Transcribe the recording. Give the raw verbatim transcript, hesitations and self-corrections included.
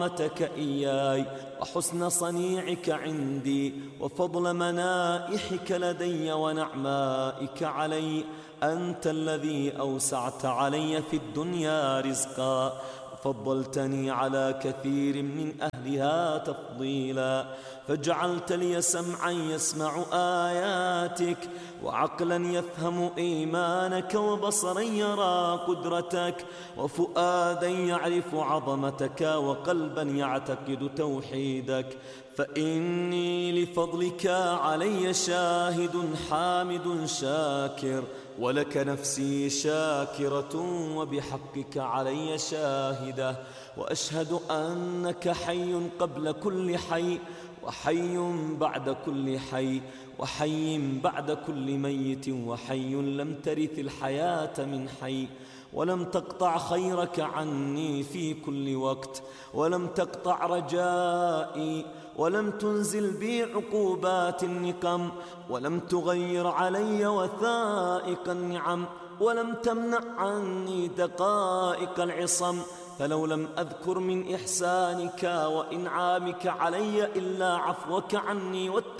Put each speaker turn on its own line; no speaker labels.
رحمتك إياي وحسن صنيعك عندي وفضل منائحك لدي ونعمائك علي. أنت الذي أوسعت علي في الدنيا رزقا وفضلتني على كثير من أهلها تفضيلا، فجعلت لي سمعا يسمع آياتك وعقلا يفهم إيمانك وبصرا يرى قدرتك وفؤادا يعرف عظمتك وقلبا يعتقد توحيدك. فإني لفضلك علي شاهد حامد شاكر، ولك نفسي شاكرة وبحقك علي شاهدة، وأشهد أنك حي قبل كل حي وحي بعد كل حي وحي بعد كل ميت وحي لم ترث الحياة من حي، ولم تقطع خيرك عني في كل وقت، ولم تقطع رجائي، ولم تنزل بي عقوبات النقم، ولم تغير علي وثائق النعم، ولم تمنع عني دقائق العصم. فلو لم أذكر من إحسانك وإنعامك علي إلا عفوك عني